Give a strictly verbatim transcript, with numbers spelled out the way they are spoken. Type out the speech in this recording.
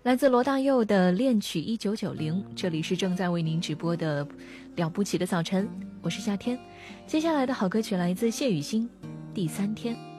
来自罗大佑的恋曲一九九零，这里是正在为您直播的了不起的早晨，我是夏天。接下来的好歌曲来自谢雨欣，第三天。